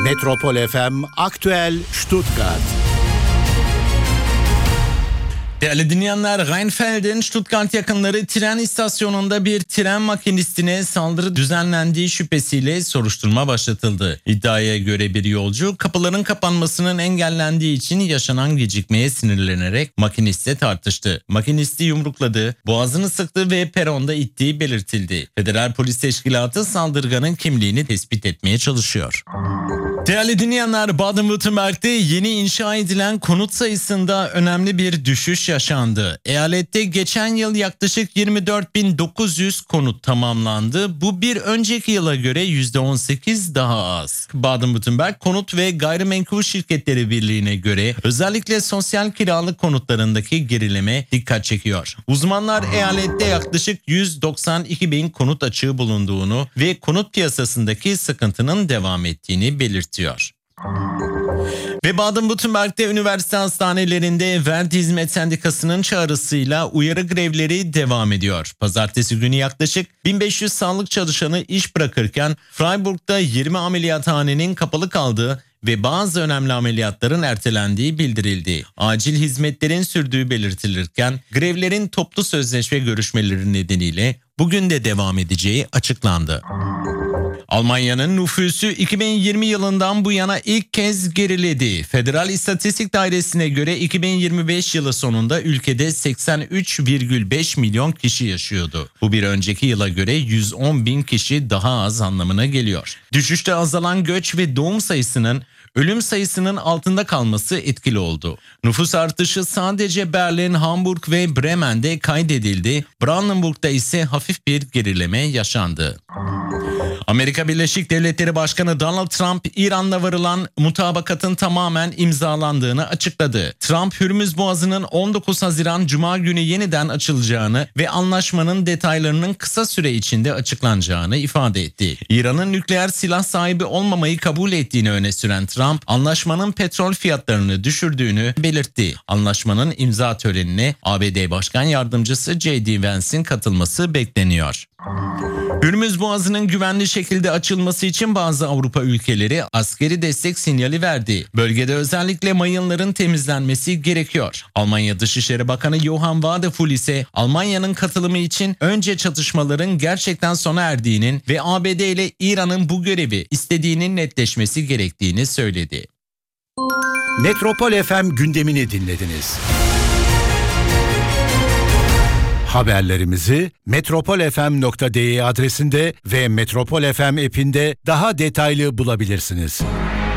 Metropol FM Aktüel Stuttgart. Değerli dinleyenler, Rheinfeld'in Stuttgart yakınları tren istasyonunda bir tren makinistine saldırı düzenlendiği şüphesiyle soruşturma başlatıldı. İddiaya göre bir yolcu kapıların kapanmasının engellendiği için yaşanan gecikmeye sinirlenerek makinistle tartıştı. Makinisti yumrukladı, boğazını sıktı ve peronda ittiği belirtildi. Federal Polis Teşkilatı saldırganın kimliğini tespit etmeye çalışıyor. Değerli dinleyenler, Baden-Württemberg'de yeni inşa edilen konut sayısında önemli bir düşüş yaşandı. Eyalette geçen yıl yaklaşık 24.900 konut tamamlandı. Bu bir önceki yıla göre %18 daha az. Baden-Württemberg Konut ve Gayrimenkul Şirketleri Birliği'ne göre özellikle sosyal kiralık konutlarındaki gerileme dikkat çekiyor. Uzmanlar eyalette yaklaşık 192 bin konut açığı bulunduğunu ve konut piyasasındaki sıkıntının devam ettiğini belirtiyor. Ve Baden-Württemberg'de üniversite hastanelerinde Verdi Hizmet Sendikası'nın çağrısıyla uyarı grevleri devam ediyor. Pazartesi günü yaklaşık 1500 sağlık çalışanı iş bırakırken Freiburg'da 20 ameliyathanenin kapalı kaldığı ve bazı önemli ameliyatların ertelendiği bildirildi. Acil hizmetlerin sürdüğü belirtilirken grevlerin toplu sözleşme görüşmeleri nedeniyle bugün de devam edeceği açıklandı. Almanya'nın nüfusu 2020 yılından bu yana ilk kez geriledi. Federal İstatistik Dairesi'ne göre 2025 yılı sonunda ülkede 83,5 milyon kişi yaşıyordu. Bu bir önceki yıla göre 110 bin kişi daha az anlamına geliyor. Düşüşte azalan göç ve doğum sayısının ölüm sayısının altında kalması etkili oldu. Nüfus artışı sadece Berlin, Hamburg ve Bremen'de kaydedildi. Brandenburg'da ise hafif bir gerileme yaşandı. Amerika Birleşik Devletleri Başkanı Donald Trump, İran'la varılan mutabakatın tamamen imzalandığını açıkladı. Trump, Hürmüz Boğazı'nın 19 Haziran Cuma günü yeniden açılacağını ve anlaşmanın detaylarının kısa süre içinde açıklanacağını ifade etti. İran'ın nükleer silah sahibi olmamayı kabul ettiğini öne süren Trump, anlaşmanın petrol fiyatlarını düşürdüğünü belirtti. Anlaşmanın imza törenine ABD Başkan Yardımcısı J.D. Vance'in katılması bekleniyor. Hürmüz Boğazı'nın güvenli şekilde açılması için bazı Avrupa ülkeleri askeri destek sinyali verdi. Bölgede özellikle mayınların temizlenmesi gerekiyor. Almanya Dışişleri Bakanı Johann Wadephul ise Almanya'nın katılımı için önce çatışmaların gerçekten sona erdiğinin ve ABD ile İran'ın bu görevi istediğinin netleşmesi gerektiğini söyledi. Metropol FM gündemini dinlediniz. Haberlerimizi metropolfm.de adresinde ve Metropol FM app'inde daha detaylı bulabilirsiniz.